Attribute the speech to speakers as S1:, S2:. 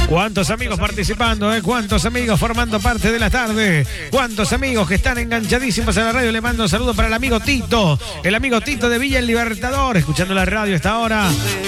S1: ¿Cuántos amigos participando? ¿Cuántos amigos formando parte de la tarde? ¿Cuántos amigos que están enganchadísimos a la radio? Le mando un saludo para el amigo Tito de Villa El Libertador, escuchando la radio a esta hora.